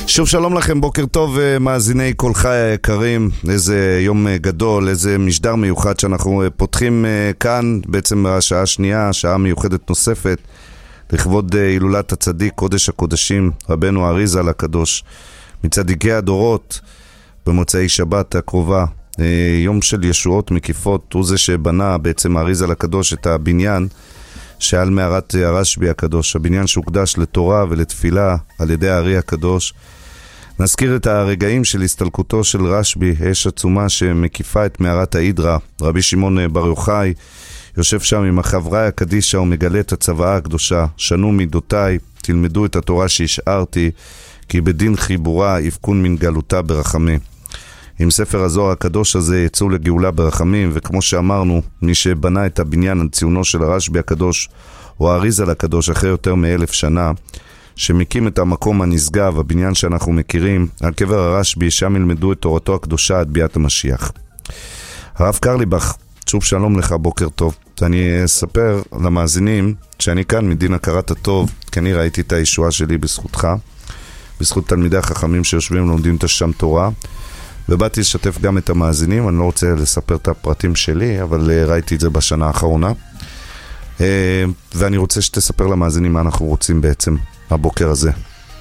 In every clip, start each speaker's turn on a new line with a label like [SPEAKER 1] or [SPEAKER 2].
[SPEAKER 1] שוב שלום לכם, בוקר טוב מאזיני כל חי היקרים, איזה יום גדול, איזה משדר מיוחד שאנחנו פותחים כאן, בעצם השעה השנייה, שעה מיוחדת נוספת, לכבוד הילולת הצדיק, קודש הקודשים, רבנו אריזל הקדוש, מצדיקי הדורות, במוצאי שבת הקרובה, יום של ישועות מקיפות, הוא זה שבנה בעצם אריזל הקדוש את הבניין, שעל מערת הרשב"י הקדוש, הבניין שהוקדש לתורה ולתפילה על ידי הארי הקדוש. נזכיר את הרגעים של הסתלקותו של רשב"י, אש עצומה שמקיפה את מערת ההידרה. רבי שמעון בר יוחאי יושב שם עם החברי הקדישה ומגלה את הצוואה הקדושה. שנו מידותיי, תלמדו את התורה שהשארתי, כי בדין חיבורה יפקון מן גלותה ברחמי. עם ספר הזוהר הקדוש הזה יצאו לגאולה ברחמים, וכמו שאמרנו, מי שבנה את הבניין על ציונו של הרשב"י הקדוש, הוא האריזל הקדוש אחרי יותר מ1000 שנה, שמקים את המקום הנשגב, הבניין שאנחנו מכירים, על קבר הרשב"י, שם ילמדו את תורתו הקדושה עד ביאת המשיח. הרב קרליבך, שוב שלום לך, בוקר טוב. אני אספר למאזינים שאני כאן מדין הכרת הטוב, כי אני ראיתי את הישועה שלי בזכותך, בזכות תלמידי החכמים שיושבים ולומדים את השם תורה, ובאתי לשתף גם את המאזינים. אני לא רוצה לספר את הפרטים שלי, אבל ראיתי את זה בשנה האחרונה, ואני רוצה שתספר למאזינים מה אנחנו רוצים בעצם הבוקר הזה.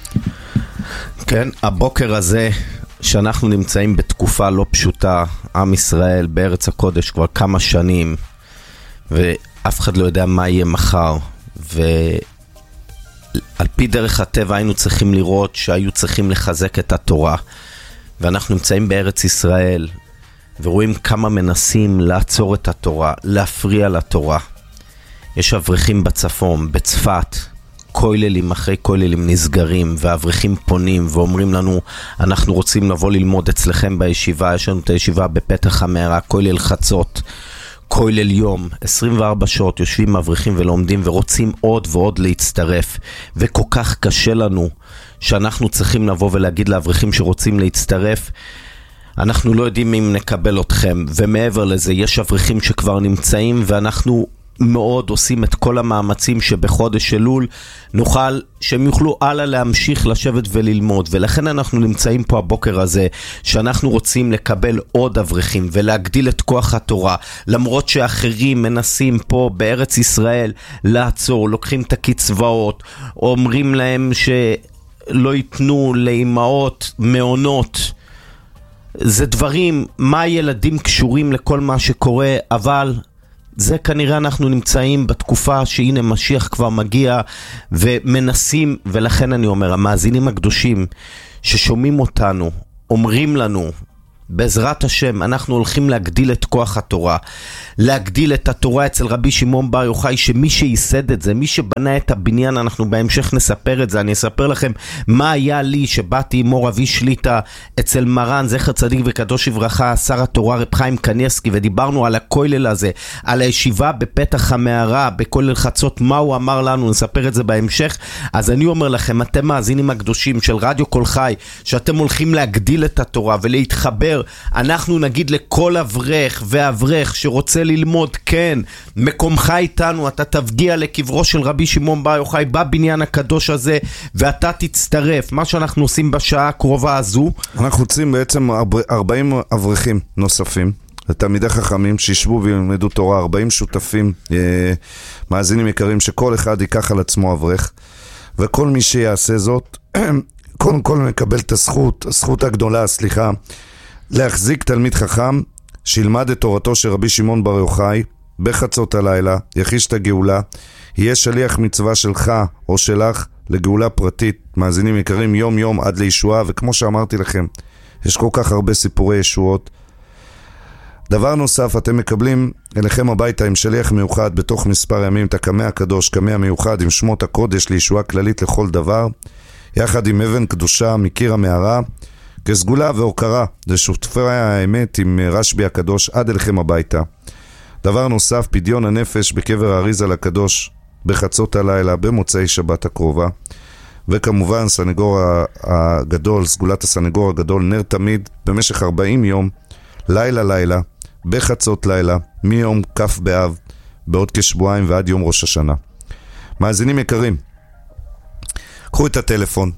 [SPEAKER 2] כן, הבוקר הזה שאנחנו נמצאים בתקופה לא פשוטה, עם ישראל בארץ הקודש כבר כמה שנים, ואף אחד לא יודע מה יהיה מחר, ועל פי דרך הטבע היינו צריכים לראות שהיו צריכים לחזק את התורה, ואנחנו נמצאים בארץ ישראל, ורואים כמה מנסים לעצור את התורה, להפריע לתורה. יש אברכים בצפון, בצפת, כוללים אחרי כוללים נסגרים, והאברכים פונים ואומרים לנו, אנחנו רוצים לבוא ללמוד אצלכם בישיבה, יש לנו את הישיבה בפתח המערה, כולל חצות, כולל יום, 24 שעות יושבים אברכים ולומדים ורוצים עוד ועוד להצטרף, וכל כך קשה לנו שאנחנו צריכים לבוא ולהגיד לאברכים שרוצים להצטרף, אנחנו לא יודעים אם נקבל אתכם, ומעבר לזה יש אברכים שכבר נמצאים, ואנחנו מאוד עושים את כל המאמצים שבחודש אלול נוכל שהם יוכלו הלאה להמשיך לשבת וללמוד, ולכן אנחנו נמצאים פה הבוקר הזה שאנחנו רוצים לקבל עוד אברכים ולהגדיל את כוח התורה, למרות שאחרים מנסים פה בארץ ישראל לעצור, לוקחים את הקצבאות, אומרים להם שלא ייתנו לאימהות מעונות. זה דברים, מה ילדים קשורים לכל מה שקורה, אבל זה כנראה אנחנו נמצאים בתקופה שהנה משיח כבר מגיע ומנסים, ולכן אני אומר, המאזינים הקדושים ששומעים אותנו, אומרים לנו, בעזרת השם, אנחנו הולכים להגדיל את כוח התורה, להגדיל את התורה אצל רבי שמעון בר יוחאי, שמי שייסד את זה, מי שבנה את הבניין, אנחנו בהמשך נספר את זה, אני אספר לכם מה היה לי שבאתי עם מור אבי שליטה אצל מרן, זכר צדיק וקדוש לברכה, שר התורה רב חיים קניאסקי, ודיברנו על הכולל הזה, על הישיבה בפתח המערה, בכולל חצות, מה הוא אמר לנו, נספר את זה בהמשך. אז אני אומר לכם, אתם מאזינים הקדושים של רדיו כל חי, שאתם הולכים להגדיל את התורה ולהתחבר, אנחנו נגיד לכל אברך ואברך שרוצה ללמוד, כן, מקומך איתנו, אתה תפגיע לקברו של רבי שמעון בר יוחאי בבניין הקדוש הזה, ואתה תצטרף. מה שאנחנו עושים בשעה הקרובה הזו,
[SPEAKER 1] אנחנו רוצים בעצם 40 אברכים נוספים, תלמידי חכמים שישבו וילמדו תורה, 40 שותפים, מאזינים יקרים, שכל אחד ייקח על עצמו אברך, וכל מי שיעשה זאת, קודם כל מקבל את הזכות הגדולה, להחזיק תלמיד חכם שילמד את תורתו של רבי שמעון בר יוחאי בחצות הלילה, יחיש את הגאולה, יהיה שליח מצווה שלך או שלך לגאולה פרטית. מאזינים יקרים, יום יום עד לישועה, וכמו שאמרתי לכם, יש כל כך הרבה סיפורי ישועות. דבר נוסף, אתם מקבלים אליכם הביתה עם שליח מיוחד בתוך מספר ימים את הקמע הקדוש, קמע מיוחד עם שמות הקודש לישועה כללית לכל דבר, יחד עם אבן קדושה מקיר המערה, כסגולה והוקרה לשותפי האמת עם רשב"י הקדוש עד אליכם הביתה. דבר נוסף, פדיון הנפש בקבר האריזל הקדוש בחצות הלילה במוצאי שבת הקרובה, וכמובן סנגור הגדול, סגולת הסנגור הגדול, נר תמיד במשך 40 יום, לילה בחצות לילה, מיום כ' באב בעוד כשבועיים ועד יום ראש השנה. מאזינים יקרים, קחו את הטלפון,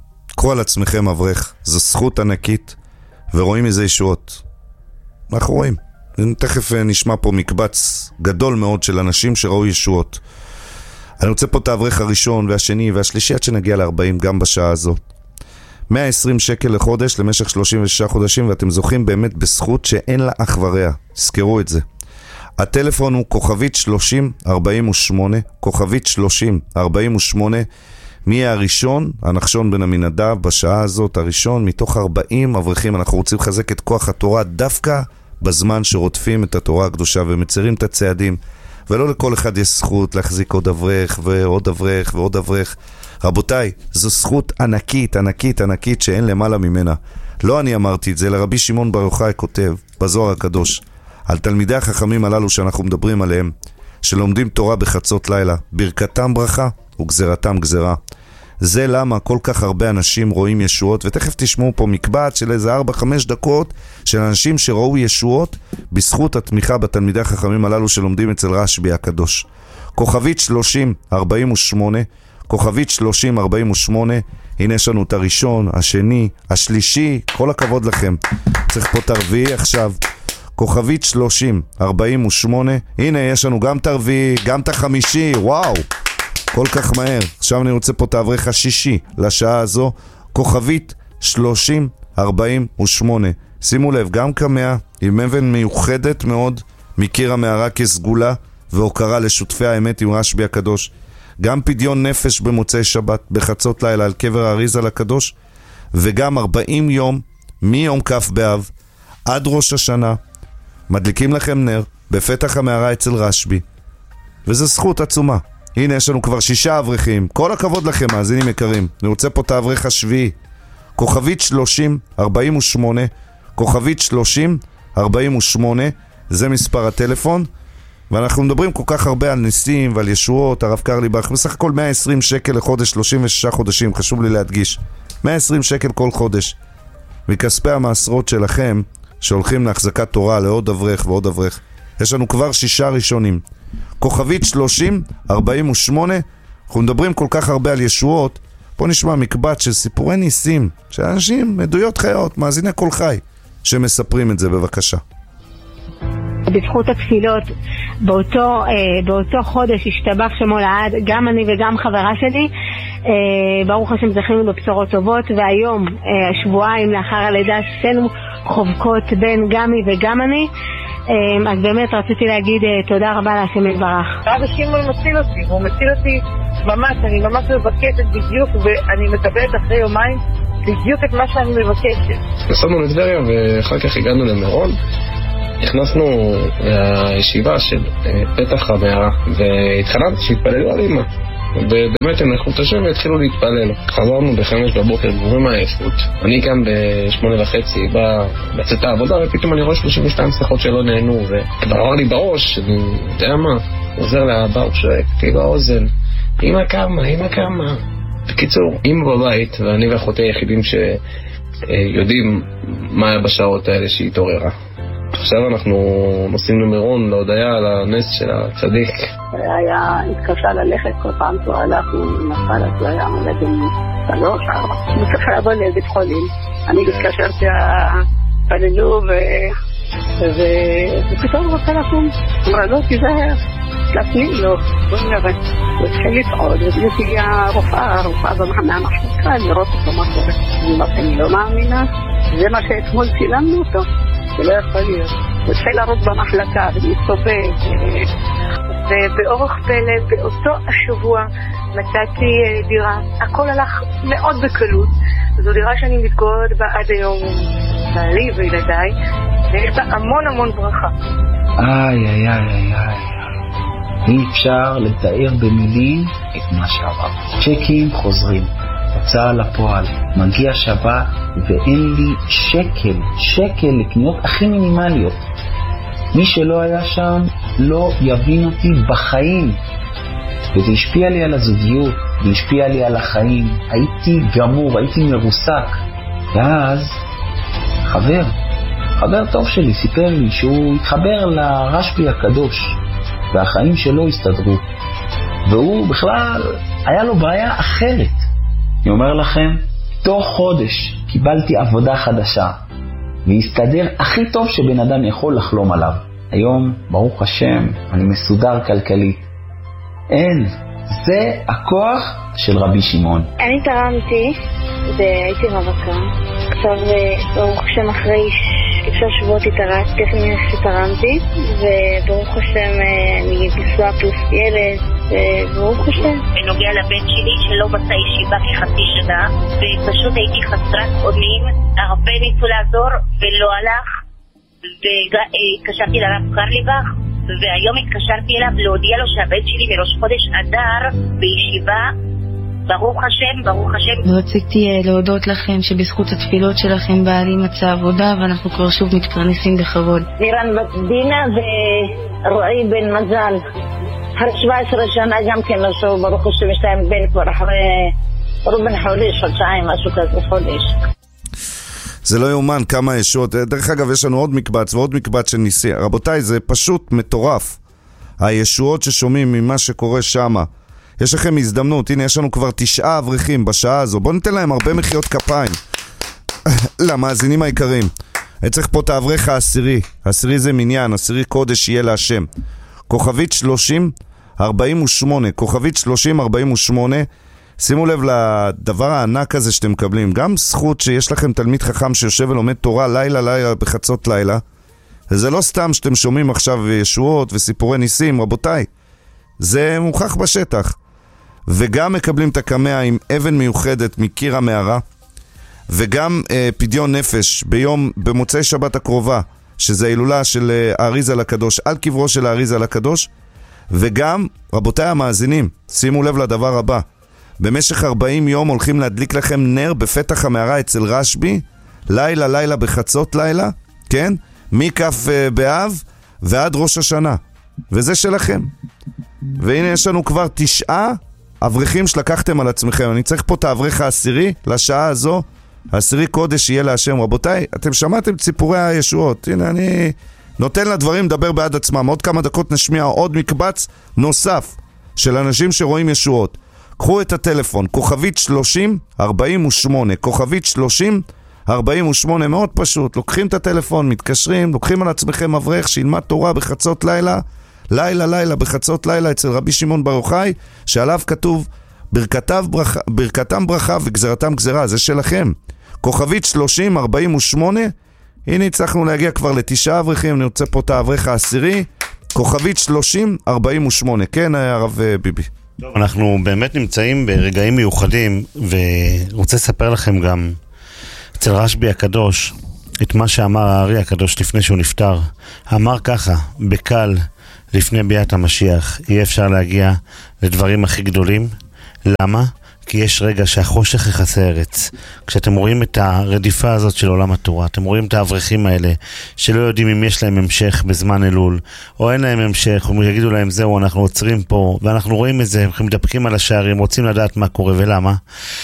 [SPEAKER 1] תקחו על עצמכם אברך, זו זכות ענקית, ורואים איזה ישועות. אנחנו רואים. תכף נשמע פה מקבץ גדול מאוד של אנשים שראו ישועות. אני רוצה פה את האברך הראשון והשני והשלישי עד שנגיע ל-40 גם בשעה הזאת. 120 שקל לחודש למשך 36 חודשים, ואתם זוכים באמת בזכות שאין לה אח ורע. תזכרו את זה. הטלפון הוא כוכבית 3048, כוכבית 3048. מי יהיה הראשון? הנחשון בן עמינדב בשעה הזאת, הראשון מתוך 40 אברכים. אנחנו רוצים לחזק את כוח התורה דווקא בזמן שרודפים את התורה הקדושה ומצירים את הצעדים, ולא לכל אחד יש זכות להחזיק עוד אברך ועוד אברך ועוד אברך. רבותיי, זו זכות ענקית, ענקית, ענקית שאין למעלה ממנה. לא אני אמרתי את זה, לרבי שמעון בר יוחאי כותב בזוהר הקדוש על תלמידי החכמים הללו שאנחנו מדברים עליהם, שלומדים תורה בחצות לילה, ברכתם ברכה וגזרתם גזרה. זה למה כל כך הרבה אנשים רואים ישועות, ותכף תשמעו פה מקבץ של איזה 4-5 דקות של אנשים שראו ישועות בזכות התמיכה בתלמידי החכמים הללו שלומדים אצל רשב"י הקדוש. כוכבית 3048, כוכבית 3048, הנה יש לנו את הראשון, השני, השלישי, כל הכבוד לכם. צריך פה תרביעי עכשיו. כוכבית 3048, הנה יש לנו גם תרביעי, גם את החמישי, וואו, כל כך מהר. עכשיו אני רוצה פה את האברך השישי לשעה הזו, כוכבית 3048. שימו לב, גם כמאה, עם אבן מיוחדת מאוד, מקיר המערה כסגולה, והוקרה לשותפי האמת עם רשב"י הקדוש. גם פדיון נפש במוצאי שבת, בחצות לילה על קבר האריז"ל הקדוש, וגם 40 יום, מיום כ' באב, עד ראש השנה, מדליקים לכם נר, בפתח המערה אצל רשב"י. וזו זכות עצומה. הנה יש לנו כבר 6 אברכים, כל הכבוד לכם מאזינים יקרים. אני רוצה פה את האברך השביעי, כוכבית 3048, כוכבית 3048, זה מספר הטלפון. ואנחנו מדברים כל כך הרבה על ניסים ועל ישועות, הרב קרליבך, בסך הכל 120 שקל לחודש, 36 חודשים, חשוב לי להדגיש. 120 שקל כל חודש. מכספי המעשרות שלכם, שהולכים להחזקת תורה לעוד אברך ועוד אברך. יש לנו כבר 6 ראשונים. כוכבית 3048, אנחנו מדברים כל כך הרבה על ישועות, פה נשמע מקבץ של סיפורי ניסים, של אנשים, עדויות חיות, מאזיני כל חי, שמספרים את זה בבקשה.
[SPEAKER 3] בזכות התפילות, באותו חודש השתבח שמו לעד, גם אני וגם חברה שלי, ברוך השם זכינו בבשורות טובות, והיום, שבועיים לאחר הלידה, עשינו חובקות בין גמי וגם אני, אז באמת רציתי להגיד תודה רבה להשם יתברך.
[SPEAKER 4] אבא שמעון מציל אותי, הוא מציל אותי ממש, אני ממש מבקשת בדיוק, ואני מקבלת אחרי יומיים בדיוק את מה שאני מבקשת.
[SPEAKER 5] נסענו לטבריה ואחר כך הגענו למירון. נכנסנו לישיבה של פתח המערה, והתחלנו שהתפללו על אמא, ובאמת הם לקחו את השם והתחילו להתפלל. חזרנו ב5 בבוקר גבורים מהעייפות, אני כאן ב8:30 בא לצאת העבודה, ופתאום אני רואה 32 שיחות שלא נהנו, וכבר אמר לי בראש, אני יודע מה, עוזר לאבא, הוא שואק לי באוזן, אמא כמה. בקיצור, אמא בבית, ואני ואחותי היחידים שיודעים מה היה בשעות האלה שהיא התעוררה. עכשיו אנחנו נוסעים למירון להודיה על הנס של הצדיק.
[SPEAKER 6] התקשה ללכת כל פעם שהוא הלך, הוא נפל, אז הוא היה מולד עם 3-4. הוא צריך לבוא לבית חולים. אני התקשרתי, פללו ופתאום הוא רוצה לקום. אמרה לו, תיזהר, תפני לו, בוא נראה. הוא התחיל לפעוד, ובדיוק הגיעה הרופאה מהמחלקה לראות אותו מה קורה. אני לא מאמינה, זה מה שאתמול צילמנו אותו. זה לא יכול להיות. הוא התחיל לראות במחלקה ולהסתובב, ובאורח פלא באותו השבוע מצאתי דירה. הכל הלך מאוד בקלות. זו דירה שאני מתגוררת בה עד היום, בעלי וילדיי, ויש בה המון ברכה.
[SPEAKER 7] איי. אי אפשר לתאר במילים את מה שעבר. צ'קים חוזרים, הוצאה לפועל, מגיע שבת ואין לי שקל לקניות הכי מינימליות. מי שלא היה שם לא יבין אותי בחיים, וזה השפיע לי על הזוגיות, זה השפיע לי על החיים. הייתי גמור, הייתי מרוסק. ואז חבר טוב שלי סיפר לי שהוא התחבר לרשב"י הקדוש והחיים שלו הסתדרו, והוא בכלל היה לו בעיה אחרת. אני אומר לכם, תוך חודש קיבלתי עבודה חדשה, והסתדר הכי טוב שבן אדם יכול לחלום עליו. היום, ברוך השם, אני מסודר כלכלית. אין, זה הכוח של רבי שמעון.
[SPEAKER 3] אני תרמתי, והייתי רווקה. עכשיו, ברוך השם, אחרי 6 שבועות תרמתי, וברוך השם, אני נשואה פלוס ילד, וברוך השם.
[SPEAKER 8] בנוגע לבן שלי שלא מצא ישיבה כחצי שנה, ופשוט הייתי חסרת אונים, הרבה ניסו לעזור ולא הלך, והתקשרתי לרב קרליבך, והיום התקשרתי אליו להודיע לו שהבן שלי בראש חודש אדר בישיבה, ברוך השם, ברוך השם.
[SPEAKER 3] ורציתי להודות לכם שבזכות התפילות שלכם בעלי מצא עבודה, ואנחנו כבר שוב מתפרנסים בכבוד.
[SPEAKER 8] לירן בת דינה ורועי בן מזל, אחרי 17 שנה גם כן נשאו, ברוך השם יש להם בן כבר אחרי רובן חודש, חודשיים, משהו כזה חודש.
[SPEAKER 1] זה לא יאומן כמה ישועות. דרך אגב, יש לנו עוד מקבץ ועוד מקבץ של ניסי. רבותיי, זה פשוט מטורף. הישועות ששומעים ממה שקורה שמה. יש לכם הזדמנות. הנה, יש לנו כבר 9 אברכים בשעה הזו. בואו ניתן להם הרבה מחיאות כפיים. למאזינים היקרים. אני צריך פה את האברך העשירי. העשירי זה מניין, עשירי קודש יהיה להשם. כוכבית 3048. כוכבית 3048. שימו לב לדבר הענק הזה שאתם מקבלים. גם זכות שיש לכם תלמיד חכם שיושב ולומד תורה לילה בחצות לילה. וזה לא סתם שאתם שומעים עכשיו ישועות וסיפורי ניסים, רבותיי. זה מוכח בשטח. וגם מקבלים את הקמע עם אבן מיוחדת מקיר המערה. וגם פדיון נפש במוצאי שבת הקרובה, שזה ההילולה של האריזל הקדוש, על קברו של האריזל הקדוש. וגם, רבותיי המאזינים, שימו לב לדבר הבא. במשך 40 יום הולכים להדליק לכם נר בפתח המערה אצל רשב"י, לילה בחצות לילה, כן? מכף באב ועד ראש השנה. וזה שלכם. והנה יש לנו כבר 9 אברכים שלקחתם על עצמכם. אני צריך פה את האברך העשירי לשעה הזו. העשירי קודש יהיה להשם. רבותיי, אתם שמעתם ציפורי הישועות. הנה אני נותן לדברים לדבר בעד עצמם. עוד כמה דקות נשמיע עוד מקבץ נוסף של אנשים שרואים ישועות. קחו את הטלפון, כוכבית 3048, כוכבית 3048, מאוד פשוט. לוקחים את הטלפון, מתקשרים, לוקחים על עצמכם אברך שילמד תורה בחצות לילה בחצות לילה אצל רבי שמעון בר יוחאי, שעליו כתוב ברכתם ברכה וגזרתם גזרה. זה שלכם. כוכבית 3048. הנה הצלחנו להגיע כבר ל9 אברכים. אני רוצה פה את האברך העשירי, כוכבית 3048. כן, הרב ביבי.
[SPEAKER 9] אנחנו באמת נמצאים ברגעים מיוחדים, ורוצה לספר לכם גם אצל רשב"י הקדוש את מה שאמר הארי הקדוש לפני שהוא נפטר. אמר ככה, בקל לפני ביאת המשיח יהיה אפשר להגיע לדברים הכי גדולים. למה? כי יש רגע שהחושך יכסה ארץ. כשאתם רואים את הרדיפה הזאת של עולם התורה, אתם רואים את האברכים האלה שלא יודעים אם יש להם המשך בזמן אלול או אין להם המשך, או יגידו להם זהו, אנחנו עוצרים פה, ואנחנו רואים את זה, הם מדפקים על השערים, רוצים לדעת מה קורה ולמה.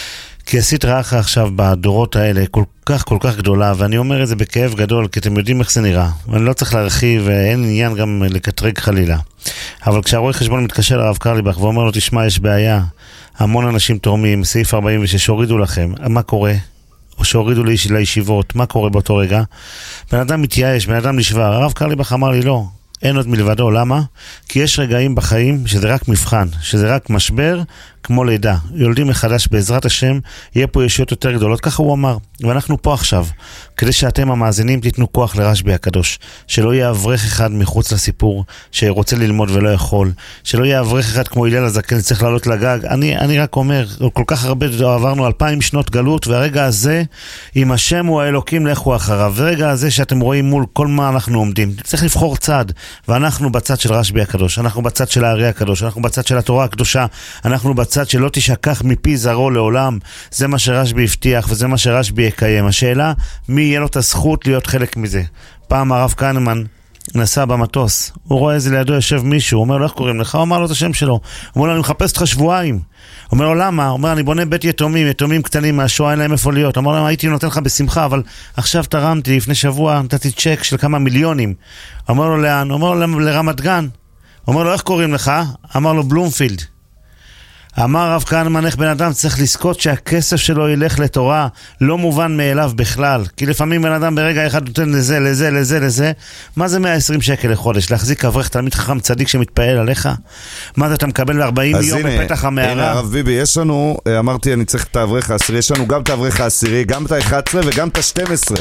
[SPEAKER 9] כי עשית רעך עכשיו בדורות האלה כל כך גדולה, ואני אומר את זה בכאב גדול, כי אתם יודעים איך זה נראה. אני לא צריך להרחיב, ואין עניין גם לקטרג חלילה. אבל כשהרואה חשבון מתקשר לרב קרליבך ואומר לו, תשמע, יש בעיה, המון אנשים תורמים, סעיף 46, שהורידו לכם, מה קורה? או שהורידו לישיבות, מה קורה באותו רגע? בן אדם מתייאש, בן אדם נשבר. הרב קרליבך אמר לי, לא, אין עוד מלבדו. למה? כי יש רגעים בחיים שזה רק מבחן, שזה רק משבר כמו לידה. יולדים מחדש בעזרת השם, יהיה פה ישויות יותר גדולות, ככה הוא אמר. ואנחנו פה עכשיו, כדי שאתם המאזינים תיתנו כוח לרשב"י הקדוש, שלא יהיה אברך אחד מחוץ לסיפור, שרוצה ללמוד ולא יכול, שלא יהיה אברך אחד כמו הלל הזקן, צריך לעלות לגג. אני רק אומר, כל כך הרבה עברנו 2000 שנות גלות, והרגע הזה, אם השם הוא האלוקים, לכו אחריו. והרגע הזה שאתם רואים מול כל מה אנחנו עומדים, צריך לבחור צד, ואנחנו בצד של רשב"י הקדוש, אנחנו בצד של הארי הקדוש, אנחנו בצד של התורה הקדושה, אנחנו בצד שלא תשכח מפי זרעו לעולם. זה מה שרשב"י הבטיח וזה מה שרשב"י יקיים. השאלה, מי יהיה לו את הזכות להיות חלק מזה? פעם הרב כהנמן נסע במטוס, הוא רואה איזה לידו יושב מישהו, הוא אומר לו, איך קוראים לך? הוא אמר לו את השם שלו, הוא אומר לו, אני מחפש אותך שבועיים. הוא אומר לו, למה? הוא אומר, אני בונה בית יתומים קטנים מהשואה, אין להם איפה להיות. הוא אומר לו, הייתי נותן לך בשמחה, אבל עכשיו תרמתי, לפני שבוע נתתי צ'ק של כמה מיליונים. הוא אומר לו, לאן? הוא אומר לו, לרמת גן. הוא אומר לו, איך קוראים לך? אמר לו, בלומפילד. אמר רב כהנמן, איך בן אדם צריך לזכות שהכסף שלו ילך לתורה, לא מובן מאליו בכלל. כי לפעמים בן אדם ברגע אחד נותן לזה, לזה, לזה, לזה. מה זה 120 שקל לחודש? להחזיק אברך תלמיד חכם צדיק שמתפעל עליך? מה זה אתה מקבל 40 יום בפתח המערה?
[SPEAKER 1] הנה הרב ביבי, יש לנו, אמרתי אני צריך את האברך העשירי, יש לנו גם את האברך העשירי, גם את ה-11 וגם את ה-12.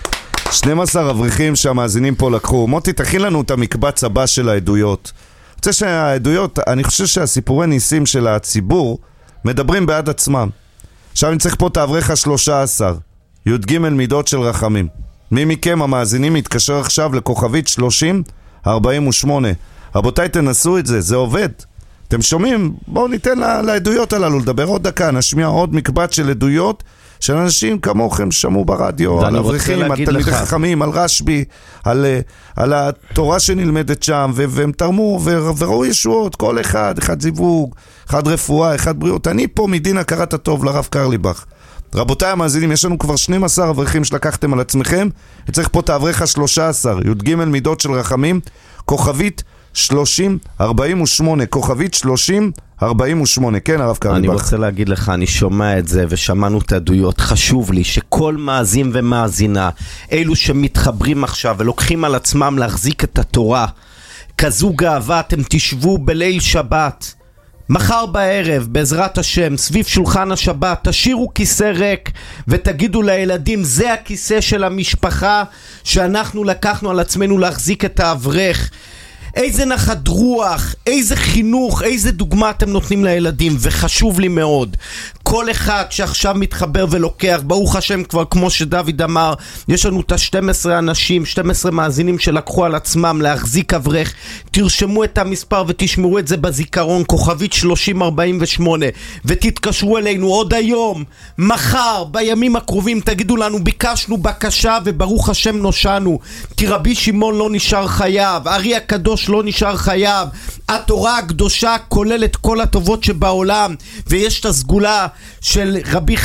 [SPEAKER 1] 12 אברכים שהמאזינים פה לקחו. מוטי, תכין לנו את המקבץ הבא של העדויות. רוצה שהעדויות, אני חושב שהסיפורי ניסים של הציבור מדברים בעד עצמם. עכשיו אני צריך פה את האברך ה-13, י"ג מידות של רחמים. מי מכם המאזינים מתקשר עכשיו לכוכבית 3048. רבותיי, תנסו את זה, זה עובד. אתם שומעים? בואו ניתן לעדויות הללו לדבר עוד דקה, נשמיע עוד מקבץ של עדויות של אנשים כמוכם שמעו ברדיו, על אברכים, על תלמידי חכמים, על רשב"י, על התורה שנלמדת שם, והם תרמו וראו ישועות, כל אחד זיווג, אחד רפואה, אחד בריאות. אני פה מדין הכרת הטוב לרב קרליבך. רבותיי המאזינים, יש לנו כבר 12 אברכים שלקחתם על עצמכם, וצריך פה את האברך ה-13, י"ג מידות של רחמים, כוכבית 3048, כוכבית 3048. כן, הרב קרליבך.
[SPEAKER 2] אני רוצה להגיד לך, אני שומע את זה ושמענו את העדויות. חשוב לי שכל מאזין ומאזינה, אלו שמתחברים עכשיו ולוקחים על עצמם להחזיק את התורה, כזו גאווה, אתם תשבו בליל שבת מחר בערב, בעזרת השם, סביב שולחן השבת, תשאירו כיסא ריק ותגידו לילדים, זה הכיסא של המשפחה שאנחנו לקחנו על עצמנו להחזיק את האברך. איזה נחת רוח, איזה חינוך, איזה דוגמה אתם נותנים לילדים. וחשוב לי מאוד, כל אחד שעכשיו מתחבר ולוקח, ברוך השם כבר כמו שדוד אמר, יש לנו את ה-12 אנשים, 12 מאזינים שלקחו על עצמם להחזיק אברך. תרשמו את המספר ותשמרו את זה בזיכרון, כוכבית 3048, ותתקשרו אלינו עוד היום, מחר, בימים הקרובים, תגידו לנו, ביקשנו בקשה וברוך השם נושענו. כי רבי שמעון לא נשאר חייב, ארי הקדוש לא נשאר חייב. התורה הקדושה כוללת כל הטובות שבעולם, ויש את הסגולה של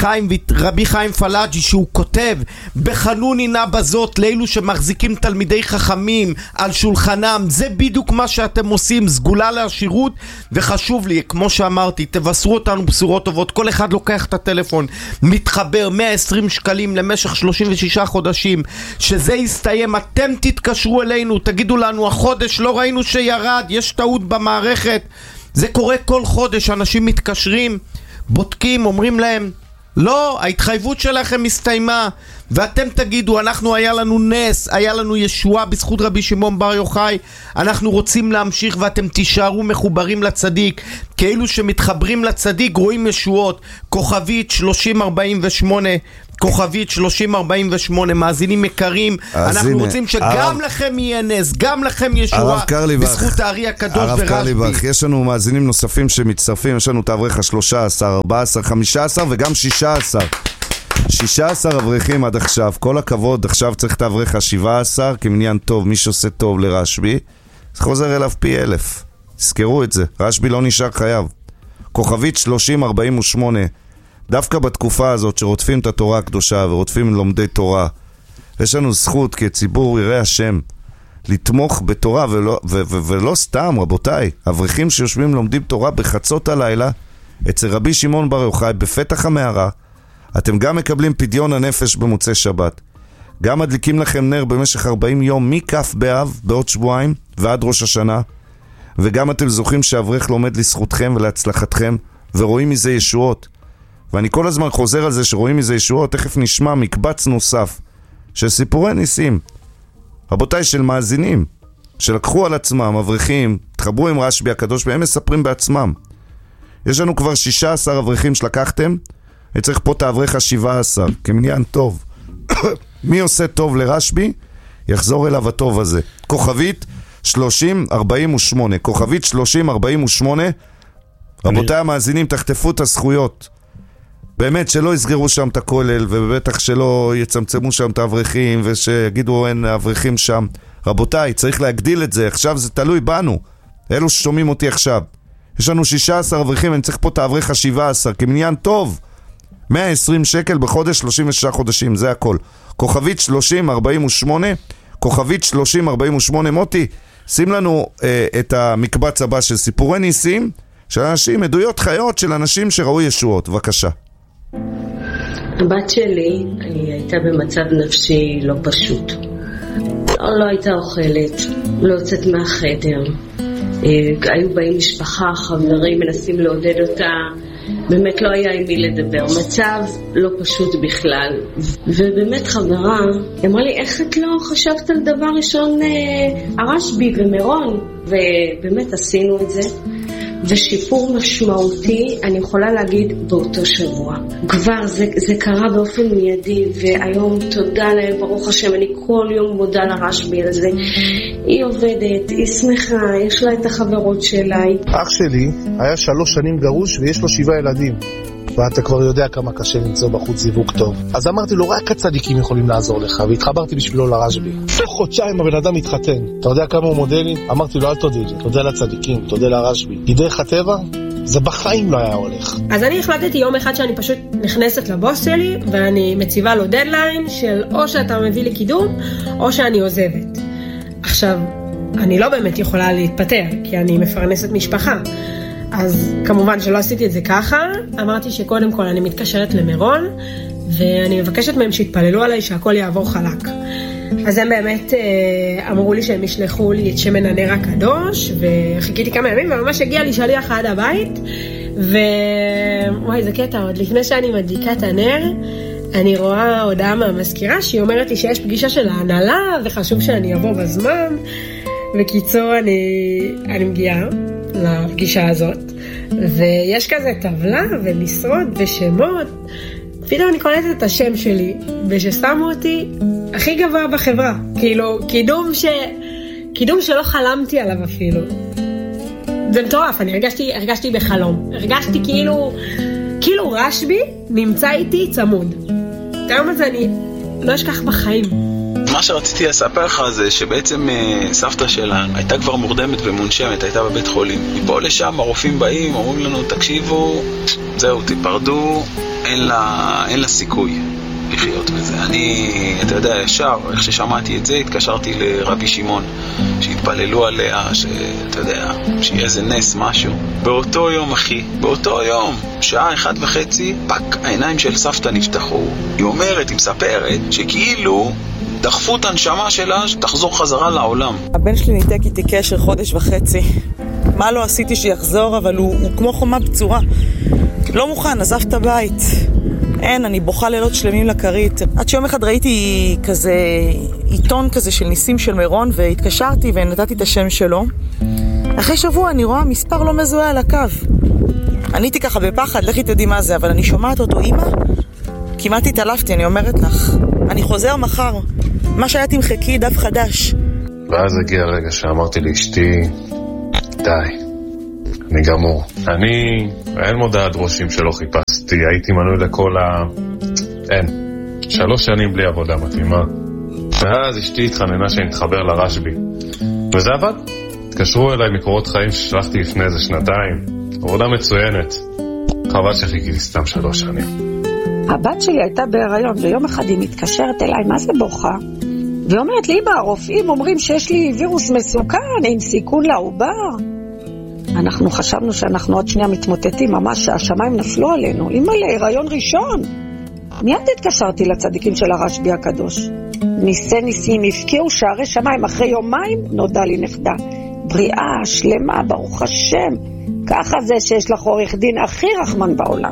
[SPEAKER 2] רבי חיים פלאג'י שהוא כותב, בחנוני נא בזאת לאלו שמחזיקים תלמידי חכמים על שולחנם. זה בדיוק מה שאתם עושים, סגולה לעשירות. וחשוב לי, כמו שאמרתי, תבשרו אותנו בשורות טובות. כל אחד לוקח את הטלפון, מתחבר 120 שקלים למשך 36 חודשים, שזה יסתיים, אתם תתקשרו אלינו, תגידו לנו, החודש לא ראינו שירד, יש טעות במערכת. זה קורה כל חודש, אנשים מתקשרים, בודקים, אומרים להם, לא, ההתחייבות שלכם הסתיימה. ואתם תגידו, אנחנו היה לנו נס, היה לנו ישועה בזכות רבי שמעון בר יוחאי, אנחנו רוצים להמשיך, ואתם תישארו מחוברים לצדיק, כאילו שמתחברים לצדיק רואים ישועות. כוכבית 3048, כוכבית 3048, מאזינים יקרים, אנחנו רוצים שגם לכם יהיה נס, גם לכם ישועה בזכות הארי הקדוש ורשב"י.
[SPEAKER 1] הרב קרליבך, יש לנו מאזינים נוספים שמצטרפים, יש לנו את האברך ה-13, 14, 15 וגם 16 אברכים עד עכשיו. כל הכבוד, עכשיו צריך את האברך ה-17 כמניין טוב, מי שעושה טוב לרשב"י זה חוזר אליו פי 1000. תזכרו את זה, רשב"י לא נשאר חייב. כוכבית 3048, דווקא בתקופה הזאת שרודפים את התורה הקדושה ורודפים לומדי תורה, יש לנו זכות כציבור ירא השם לתמוך בתורה, ולא סתם, רבותיי, אברכים שיושבים לומדים תורה בחצות הלילה אצל רבי שמעון בר יוחאי בפתח המערה, אתם גם מקבלים פדיון הנפש במוצאי שבת, גם מדליקים לכם נר במשך 40 יום מכף באב בעוד שבועיים ועד ראש השנה, וגם אתם זוכים שאברך לומד לזכותכם ולהצלחתכם ורואים מזה ישועות. ואני כל הזמן חוזר על זה שרואים מזה ישועות. תכף נשמע מקבץ נוסף של סיפורי ניסים, רבותיי, של מאזינים שלקחו על עצמם, אברכים, תחברו עם רשב"י הקדוש והם מספרים בעצמם. יש לנו כבר 16 אברכים שלקחתם, וצריך פה את האברך ה-17 כמניין טוב. מי עושה טוב לרשב"י יחזור אליו הטוב הזה. כוכבית 3048, כוכבית 3048. רבותיי המאזינים, תחטפו את הזכויות, באמת שלא יסגרו שם את הכולל, ובטח שלא יצמצמו שם את האברכים ושיגידו אין אברכים שם. רבותיי, צריך להגדיל את זה, עכשיו זה תלוי בנו, אלו ששומעים אותי עכשיו. יש לנו 16 אברכים, אני צריך פה את האברך ה-17 כמניין טוב, 120 שקל בחודש, 36 חודשים, זה הכל. כוכבית 3048, כוכבית 3048. מוטי, שים לנו את המקבץ הבא של סיפורי ניסים של אנשים, עדויות חיות של אנשים שראו ישועות. בבקשה.
[SPEAKER 10] הבת שלי, היא הייתה במצב נפשי לא פשוט. לא הייתה אוכלת, לא יוצאת מהחדר. היו באים משפחה, חברים, מנסים לעודד אותה. באמת לא היה עם מי לדבר. מצב לא פשוט בכלל. ובאמת חברה, אמרה לי, איך את לא חשבת על דבר ראשון הרשב"י ומירון? ובאמת עשינו את זה. ושיפור משמעותי, אני יכולה להגיד, באותו שבוע. כבר זה קרה באופן מיידי, והיום תודה להם, ברוך השם, אני כל יום מודה לרשב"י על זה. היא עובדת, היא שמחה, יש לה את החברות שלה.
[SPEAKER 11] אח שלי היה 3 שנים גרוש ויש לו 7 ילדים. ואתה כבר יודע כמה קשה למצוא בחוץ זיווג טוב. אז אמרתי לו, רק הצדיקים יכולים לעזור לך, והתחברתי בשבילו לרשב"י. תוך חודשיים הבן אדם מתחתן. אתה יודע כמה הוא מודה לי? אמרתי לו, אל תודה לי, תודה לצדיקים, תודה לרשב"י. כי דרך הטבע, זה בחיים לא היה הולך.
[SPEAKER 12] אז אני החלטתי יום אחד שאני פשוט נכנסת לבוס שלי, ואני מציבה לו דדליין של או שאתה מביא לי קידום, או שאני עוזבת. עכשיו, אני לא באמת יכולה להתפטר, כי אני מפרנסת משפחה. אז כמובן שלא עשיתי את זה ככה, אמרתי שקודם כל אני מתקשרת למירון, ואני מבקשת מהם שהתפללו עליי שהכל יעבור חלק. אז הם באמת אמרו לי שהם ישלחו לי את שמן הנר הקדוש, וחיכיתי כמה ימים, וממש הגיע לי שליח עד הבית, וואי, זה קטע, עוד לפני שאני מדליקה את הנר, אני רואה הודעה מהמזכירה שהיא אומרת לי שיש פגישה של ההנהלה, וחשוב שאני אבוא בזמן. בקיצור, אני מגיעה לפגישה הזאת, ויש כזה טבלה ומשרות ושמות. פתאום אני קולטת את השם שלי, וששמו אותי הכי גבוה בחברה. כאילו, קידום שלא חלמתי עליו אפילו. זה מטורף, אני הרגשתי בחלום. הרגשתי כאילו רשב"י נמצא איתי צמוד. את היום הזה אני לא אשכח בחיים.
[SPEAKER 13] מה שרציתי לספר לך זה שבעצם סבתא שלה הייתה כבר מורדמת ומונשמת, הייתה בבית חולים. מפה לשם הרופאים באים, אומרים לנו, תקשיבו, זהו, תיפרדו, אין לה סיכוי לחיות בזה. אתה יודע, ישר, איך ששמעתי את זה, התקשרתי לרבי שמעון, שהתפללו עליה, שאתה יודע, שיהיה איזה נס משהו. באותו יום, אחי, באותו יום, שעה 1:30, פק, העיניים של סבתא נפתחו. היא אומרת, היא מספרת, שכאילו דחפו את הנשמה שלה שתחזור חזרה לעולם.
[SPEAKER 14] הבן שלי ניתק איתי קשר 1.5 חודשים. מה לא עשיתי שיחזור, אבל הוא כמו חומה בצורה. לא מוכן, עזב את הבית. אני בוכה לילות שלמים לכרית. עד שיום אחד ראיתי כזה עיתון כזה של ניסים של מירון, והתקשרתי ונתתי את השם שלו. אחרי שבוע אני רואה מספר לא מזוהה על הקו. עניתי ככה בפחד, לכי תדעי מה זה, אבל אני שומעת אותו, אמא, כמעט התעלפתי, אני אומרת לך. אני חוזר מחר. מה שהיה תמחקי, דף חדש.
[SPEAKER 5] ואז הגיע הרגע שאמרתי לאשתי, די, אני גמור. אין מודעת ראשים שלא חיפשתי, הייתי מנוי לכל אין. 3 שנים בלי עבודה מתאימה. ואז אשתי התחננה שנתחבר לרשב"י. וזה עבד. התקשרו אליי מקורות חיים ששלחתי לפני איזה 2 שנתיים. עבודה מצוינת. חבל שחיכיתי סתם 3 שנים.
[SPEAKER 6] הבת שלי הייתה בהיריון, ויום אחד היא מתקשרת אליי, מה זה בוכה? והיא אומרת לי, אמא, הרופאים אומרים שיש לי וירוס מסוכן, עם סיכון לעובר. אנחנו חשבנו שאנחנו עוד שנייה מתמוטטים, ממש שהשמיים נפלו עלינו. אמא, להיריון ראשון. מיד התקשרתי לצדיקים של הרשב"י הקדוש. ניסים, הפקיעו שערי שמיים, אחרי יומיים נודע לי נכדה. בריאה, שלמה, ברוך השם. ככה זה שיש לך עורך דין הכי רחמן בעולם.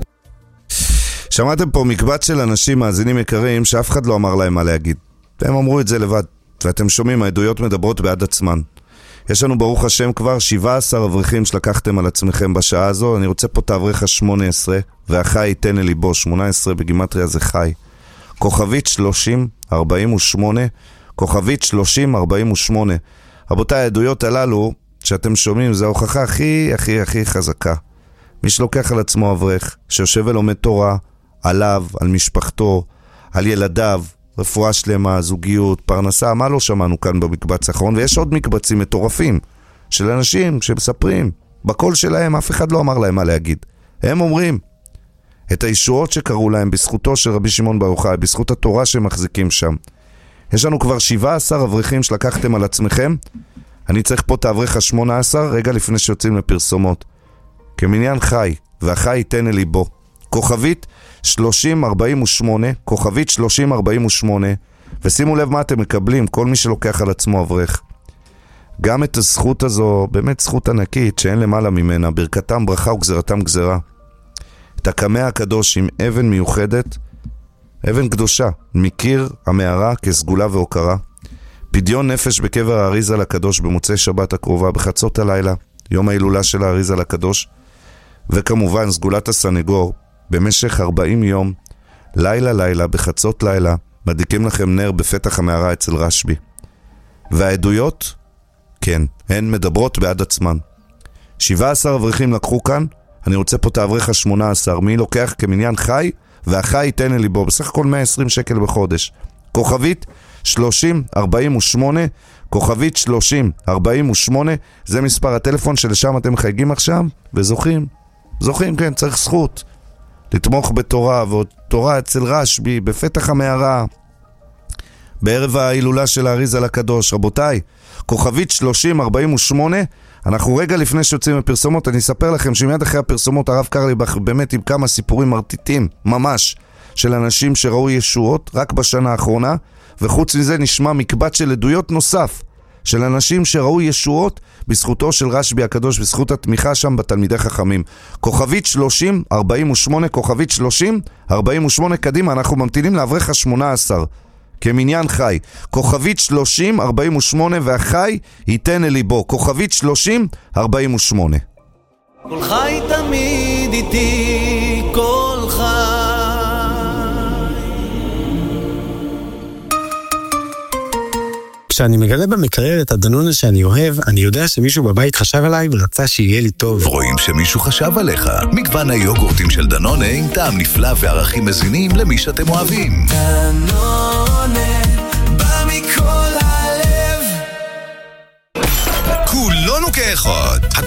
[SPEAKER 1] שמעתם פה מקבץ של אנשים מאזינים יקרים שאף אחד לא אמר להם מה להגיד. הם אמרו את זה לבד, ואתם שומעים, העדויות מדברות בעד עצמן. יש לנו ברוך השם כבר 17 אברכים שלקחתם על עצמכם בשעה הזו. אני רוצה פה את האברך ה-18, והחי ייתן אל ליבו, 18 בגימטריה זה חי. כוכבית 3048, כוכבית 3048. רבותיי, העדויות הללו שאתם שומעים, זה ההוכחה הכי חזקה. מי שלוקח על עצמו אברך, שיושב ולומד תורה, עליו, על משפחתו, על ילדיו, רפואה שלמה, זוגיות, פרנסה, מה לא שמענו כאן במקבץ האחרון? ויש עוד מקבצים מטורפים של אנשים שמספרים, בקול שלהם אף אחד לא אמר להם מה להגיד. הם אומרים את הישועות שקראו להם בזכותו של רבי שמעון בר יוחאי, בזכות התורה שהם מחזיקים שם. יש לנו כבר 17 אברכים שלקחתם על עצמכם. אני צריך פה את האברך ה-18 רגע לפני שיוצאים לפרסומות. כמניין חי, והחי ייתן אל ליבו. כוכבית 3048, כוכבית 3048, ושימו לב מה אתם מקבלים, כל מי שלוקח על עצמו אברך. גם את הזכות הזו, באמת זכות ענקית, שאין למעלה ממנה, ברכתם ברכה וגזרתם גזרה. את הקמע הקדוש עם אבן מיוחדת, אבן קדושה, מקיר המערה כסגולה והוקרה. פדיון נפש בקבר האריזל הקדוש במוצאי שבת הקרובה, בחצות הלילה, יום ההילולה של האריזל הקדוש. וכמובן סגולת הסנגור, במשך 40 יום, לילה, בחצות לילה, מדליקים לכם נר בפתח המערה אצל רשב"י. והעדויות, כן, הן מדברות בעד עצמן. 17 אברכים לקחו כאן, אני רוצה פה את האברך ה-18, מי לוקח כמניין חי, והחי ייתן אל ליבו, בסך הכל 120 שקל בחודש. כוכבית 3048, כוכבית 3048, זה מספר הטלפון שלשם אתם חייגים עכשיו, וזוכים, כן, צריך זכות. לתמוך בתורה, ותורה אצל רשב"י, בפתח המערה, בערב ההילולה של האריזל הקדוש. רבותיי, כוכבית 3048, אנחנו רגע לפני שיוצאים בפרסומות, אני אספר לכם שמיד אחרי הפרסומות, הרב קרליבך באמת עם כמה סיפורים מרטיטים, ממש, של אנשים שראו ישועות רק בשנה האחרונה, וחוץ מזה נשמע מקבץ של עדויות נוסף, של אנשים שראו ישועות בזכותו של רשב"י הקדוש, בזכות התמיכה שם בתלמידי חכמים. כוכבית 3048, כוכבית 3048, קדימה, אנחנו ממתינים לאברך ה-18, כמניין חי. כוכבית 3048, והחי ייתן אל ליבו. כוכבית 3048.
[SPEAKER 15] כל חי תמיד איתי, כל חי.
[SPEAKER 16] כשאני מגלה במקרר את הדנונה שאני אוהב, אני יודע שמישהו בבית חשב עליי ורצה שיהיה לי טוב.
[SPEAKER 17] רואים שמישהו חשב עליך. מגוון היוגורטים של דנונה עם טעם נפלא וערכים מזינים למי שאתם אוהבים.
[SPEAKER 15] דנונה, בא מכל הלב.
[SPEAKER 17] כולנו כאחד.